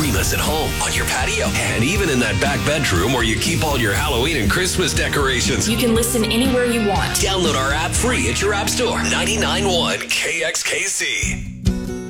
Stream us at home, on your patio, and even in that back bedroom where you keep all your Halloween and Christmas decorations. You can listen anywhere you want. Download our app free at your app store. 99.1 KXKC.